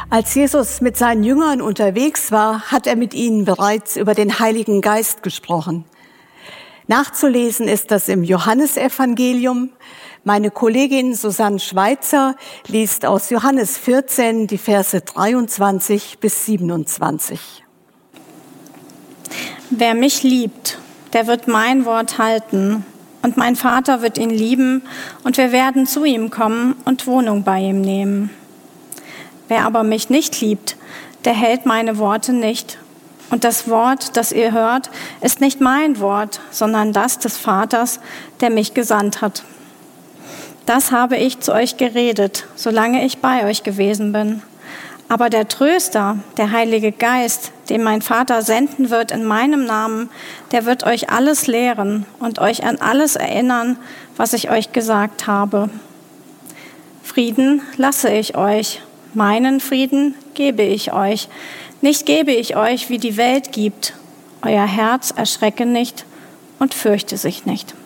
Als Jesus mit seinen Jüngern unterwegs war, hat er mit ihnen bereits über den Heiligen Geist gesprochen. Nachzulesen ist das im Johannesevangelium. Meine Kollegin Susanne Schweitzer liest aus Johannes 14 die Verse 23 bis 27. Wer mich liebt, der wird mein Wort halten, und mein Vater wird ihn lieben, und wir werden zu ihm kommen und Wohnung bei ihm nehmen. Wer aber mich nicht liebt, der hält meine Worte nicht. Und das Wort, das ihr hört, ist nicht mein Wort, sondern das des Vaters, der mich gesandt hat. Das habe ich zu euch geredet, solange ich bei euch gewesen bin. Aber der Tröster, der Heilige Geist, den mein Vater senden wird in meinem Namen, der wird euch alles lehren und euch an alles erinnern, was ich euch gesagt habe. Frieden lasse ich euch, meinen Frieden gebe ich euch. Nicht gebe ich euch, wie die Welt gibt. Euer Herz erschrecke nicht und fürchte sich nicht.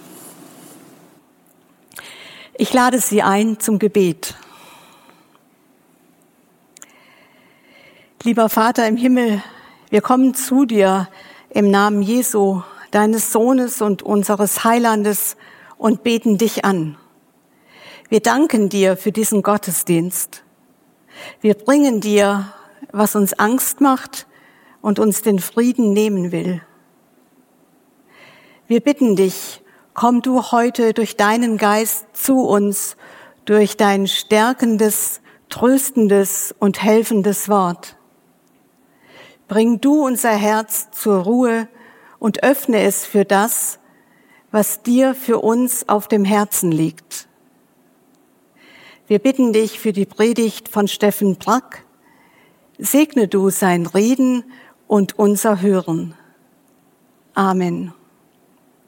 Ich lade Sie ein zum Gebet. Lieber Vater im Himmel, wir kommen zu dir im Namen Jesu, deines Sohnes und unseres Heilandes, und beten dich an. Wir danken dir für diesen Gottesdienst. Wir bringen dir, was uns Angst macht und uns den Frieden nehmen will. Wir bitten dich, komm du heute durch deinen Geist zu uns, durch dein stärkendes, tröstendes und helfendes Wort. Bring du unser Herz zur Ruhe und öffne es für das, was dir für uns auf dem Herzen liegt. Wir bitten dich für die Predigt von Steffen Brack. Segne du sein Reden und unser Hören. Amen.